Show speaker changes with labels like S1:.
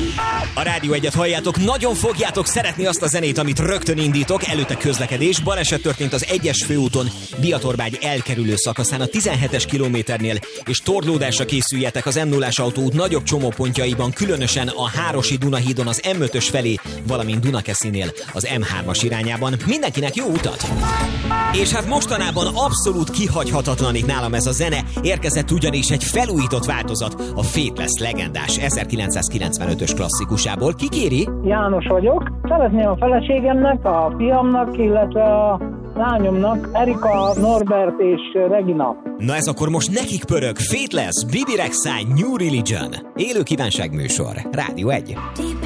S1: A Rádió Egyet halljátok, nagyon fogjátok szeretni azt a zenét, amit rögtön indítok. Előtte közlekedés, baleset történt az 1-es főúton, Biatorbágy elkerülő szakaszán a 17-es kilométernél, és torlódásra készüljetek az M0-as autóút nagyobb csomópontjaiban, különösen a Hárosi Dunahídon az M5-ös felé, valamint Dunakeszinél az M3-as irányában. Mindenkinek jó utat! És hát mostanában abszolút kihagyhatatlan itt nálam ez a zene, érkezett ugyanis egy felújított változat, a Faithless legendás 1995-ös klasszikusából. Ki kéri?
S2: János vagyok. Szeretném a feleségemnek, a fiamnak, illetve a lányomnak, Erika, Norbert és Regina.
S1: Na ez akkor most nekik pörög. Faithless, Bibi Rexha, New Religion. Élő kívánság műsor. Rádió 1.